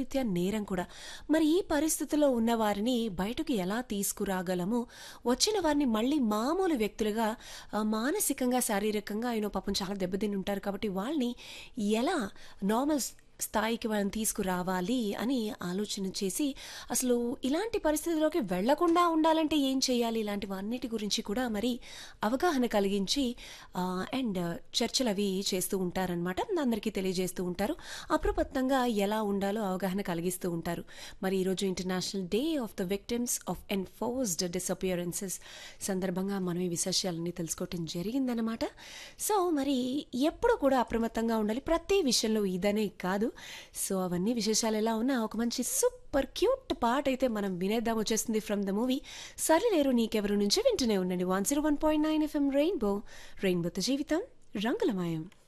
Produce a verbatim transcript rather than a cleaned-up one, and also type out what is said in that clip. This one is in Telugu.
చట్టరీత్యా నేరం కూడా. మరి ఈ పరిస్థితిలో ఉన్న వారిని బయటకు ఎలా తీసుకురాగలము? వచ్చిన వారిని మళ్ళీ మామూలు వ్యక్తులుగా ఆహ్, మానసికంగా, శారీరకంగా యూనో పాపం చాలా దెబ్బతిని ఉంటారు కాబట్టి వాళ్ళని ఎలా నార్మల్ స్ స్థాయికి వాళ్ళని తీసుకురావాలి అని ఆలోచన చేసి, అసలు ఇలాంటి పరిస్థితిలోకి వెళ్ళకుండా ఉండాలంటే ఏం చేయాలి? ఇలాంటివన్నిటి గురించి కూడా మరి అవగాహన కలిగించి ఆహ్, అండ్ చర్చలవి చేస్తూ ఉంటారనమాట. అందరికీ తెలియజేస్తూ ఉంటారు. అప్రమత్తంగా ఎలా ఉండాలో అవగాహన కలిగిస్తూ ఉంటారు. మరి ఈరోజు international day of the victims of enforced డిసపియరెన్సెస్ సందర్భంగా మనం ఈ విశేషాలన్నీ తెలుసుకోవటం జరిగిందనమాట. సో, మరి ఎప్పుడు కూడా అప్రమత్తంగా ఉండాలి. ప్రతి విషయంలో ఇదనే కాదు. సో, అవన్నీ విశేషాలు ఎలా ఉన్నా ఒక మంచి సూపర్ క్యూట్ పాట అయితే మనం వినేద్దాం. వచ్చేస్తుంది ఫ్రమ్ ద మూవీ 'సరిలేరు నీకెవరు' నుంచి. వింటూనే ఉండండి one zero one point nine FM rainbow. రెయిన్బోతో జీవితం రంగులమయం.